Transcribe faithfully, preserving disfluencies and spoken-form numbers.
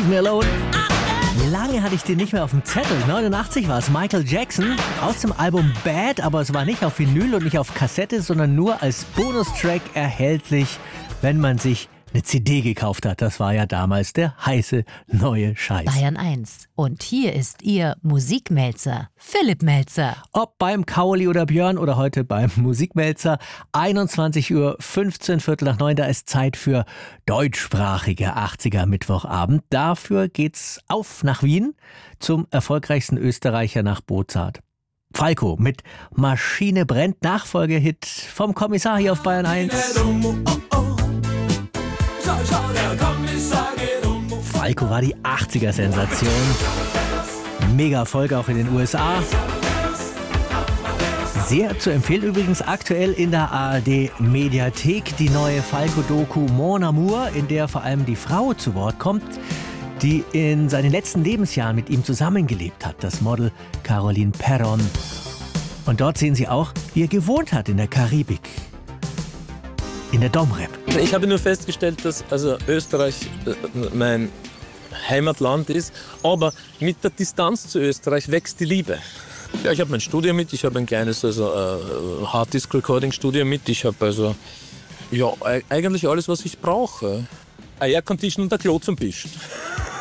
Me Alone. Wie lange hatte ich den nicht mehr auf dem Zettel? neunundachtzig war es. Michael Jackson aus dem Album Bad, aber es war nicht auf Vinyl und nicht auf Kassette, sondern nur als Bonustrack erhältlich, wenn man sich eine C D gekauft hat. Das war ja damals der heiße neue Scheiß. Bayern eins. Und hier ist Ihr Musikmelzer, Philipp Melzer. Ob beim Kauli oder Björn oder heute beim Musikmelzer. einundzwanzig Uhr fünfzehn, Viertel nach neun, da ist Zeit für deutschsprachige achtziger Mittwochabend. Dafür geht's auf nach Wien zum erfolgreichsten Österreicher nach Bozart. Falco mit Maschine brennt, Nachfolgehit vom Kommissar hier auf Bayern eins. Falco war die achtziger-Sensation. Mega Erfolg auch in den U S A. Sehr zu empfehlen übrigens aktuell in der A R D-Mediathek die neue Falco-Doku Mon Amour, in der vor allem die Frau zu Wort kommt, die in seinen letzten Lebensjahren mit ihm zusammengelebt hat, das Model Caroline Perron. Und dort sehen Sie auch, wie er gewohnt hat in der Karibik. In der Domrep. Ich habe nur festgestellt, dass also Österreich äh, mein Heimatland ist, aber mit der Distanz zu Österreich wächst die Liebe. Ja, ich habe mein Studio mit, ich habe ein kleines also, äh, Harddisk-Recording-Studio mit, ich habe also ja, eigentlich alles, was ich brauche. Ein Aircondition und ein Klo zum Bischen.